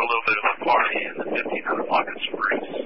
little bit of a party in the 1500 block of Spruce.